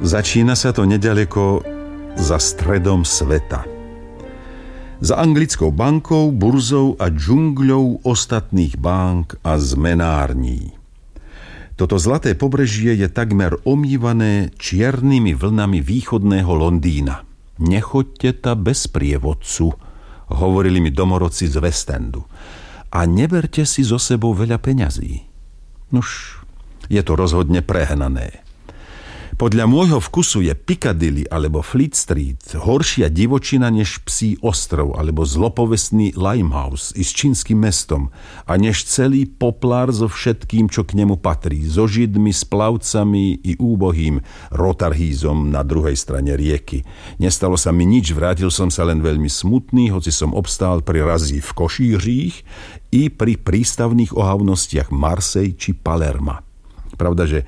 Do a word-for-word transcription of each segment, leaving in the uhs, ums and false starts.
Začína sa to neďaleko za stredom sveta. Za anglickou bankou, burzou a džungľou ostatných bank a zmenární. Toto zlaté pobrežie je takmer omývané čiernymi vlnami východného Londýna. Nechoďte ta bez prievodcu, hovorili mi domorodci z West Endu. A neberte si so sebou veľa peňazí. Nuž, je to rozhodne prehnané. Podľa môjho vkusu je Piccadilly alebo Fleet Street horšia divočina než Psí ostrov alebo zlopovestný Limehouse i s čínskym mestom a než celý Poplár so všetkým, čo k nemu patrí, so židmi, s plavcami i úbohým Rotarhízom na druhej strane rieky. Nestalo sa mi nič, vrátil som sa len veľmi smutný, hoci som obstál pri razí v Košířích i pri prístavných ohavnostiach Marseille či Palerma. Pravda, že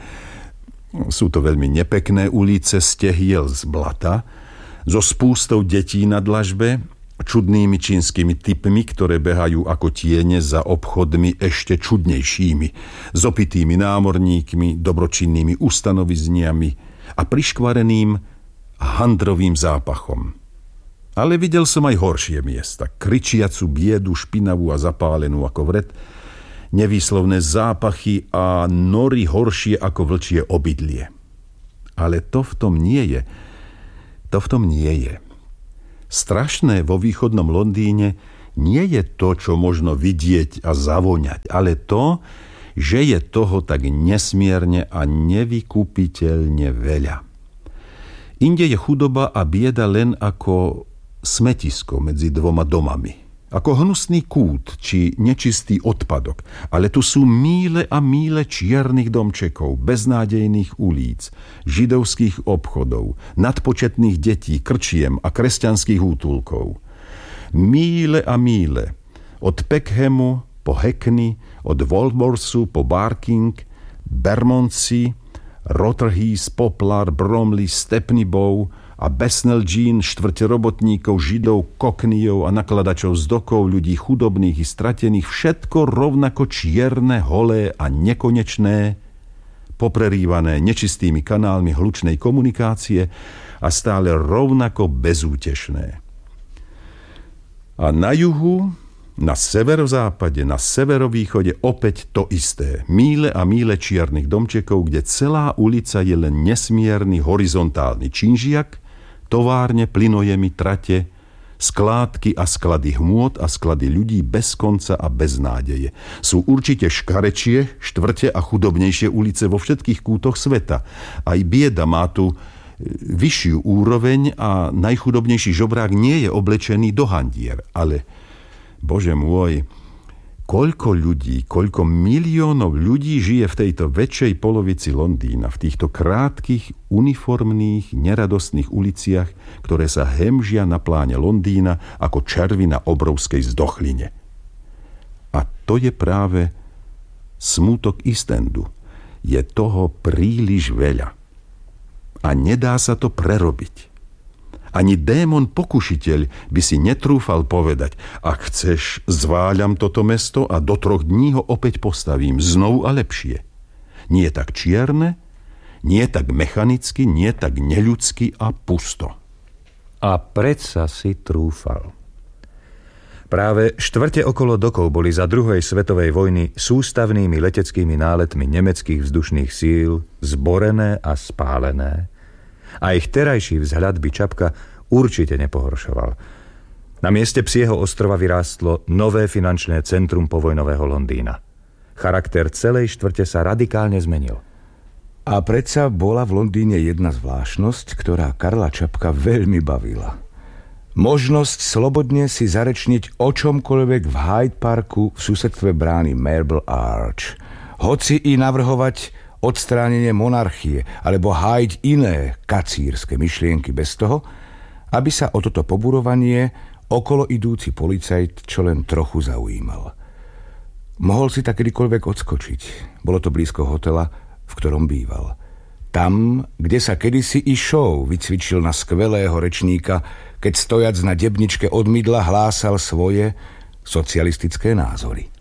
sú to veľmi nepekné ulice z tehiel z blata, so spústou detí na dlažbe, čudnými čínskymi typmi, ktoré behajú ako tiene za obchodmi ešte čudnejšími, s opitými námorníkmi, dobročinnými ustanovizniami a priškvareným handrovým zápachom. Ale videl som aj horšie miesta, kričiacu biedu, špinavú a zapálenú ako vret, nevýslovné zápachy a nory horšie ako vlčie obydlie. Ale to v tom nie je. To v tom nie je. Strašné vo východnom Londýne nie je to, čo možno vidieť a zavoňať, ale to, že je toho tak nesmierne a nevykupiteľne veľa. Inde je chudoba a bieda len ako smetisko medzi dvoma domami. Ako hnusný kút či nečistý odpadok, ale tu sú míle a míle čiernych domčekov, beznádejných ulíc, židovských obchodov, nadpočetných detí, krčiem a kresťanských útulkov. Míle a míle, od Peckhamu po Hackney, od Walworthu po Barking, Bermondsey, Rotherhithe, Poplar, Bromley, Stepney Bow a Bethnal Green, štvrte robotníkov, židov, koknijov a nakladačov z dokov, ľudí chudobných i stratených, všetko rovnako čierne, holé a nekonečné, poprerývané nečistými kanálmi hlučnej komunikácie a stále rovnako bezútešné. A na juhu, na severozápade, na severovýchode opäť to isté. Míle a míle čiernych domčekov, kde celá ulica je len nesmierny horizontálny činžiak, továrne, plynojemy, trate, skládky a sklady hmôt a sklady ľudí bez konca a bez nádeje. Sú určite škarečie, štvrte a chudobnejšie ulice vo všetkých kútoch sveta. Aj bieda má tu vyššiu úroveň a najchudobnejší žobrák nie je oblečený do handier. Ale, Bože môj, koľko ľudí, koľko miliónov ľudí žije v tejto väčšej polovici Londýna, v týchto krátkych, uniformných, neradostných uliciach, ktoré sa hemžia na pláne Londýna ako červy na obrovskej zdochline. A to je práve smútok East Endu. Je toho príliš veľa. A nedá sa to prerobiť. Ani démon pokušiteľ by si netrúfal povedať: ak chceš, zváľam toto mesto a do troch dní ho opäť postavím znovu a lepšie. Nie tak čierne, nie tak mechanicky, nie tak neľudsky a pusto. A predsa si trúfal. Práve štvrte okolo dokov boli za druhej svetovej vojny sústavnými leteckými náletmi nemeckých vzdušných síl zborené a spálené. A ich terajší vzhľad by Čapka určite nepohoršoval. Na mieste Psieho ostrova vyrástlo nové finančné centrum povojnového Londýna. Charakter celej štvrte sa radikálne zmenil. A predsa bola v Londýne jedna zvláštnosť, ktorá Karla Čapka veľmi bavila. Možnosť slobodne si zarečniť o čomkoľvek v Hyde Parku v susedstve brány Marble Arch. Hoci i navrhovať odstránenie monarchie alebo hájiť iné kacírske myšlienky bez toho, aby sa o toto poburovanie okolo idúci policajt čo len trochu zaujímal. Mohol si tak kedykoľvek odskočiť. Bolo to blízko hotela, v ktorom býval. Tam, kde sa kedysi i Shaw vycvičil na skvelého rečníka, keď stojac na debničke od mydla hlásal svoje socialistické názory.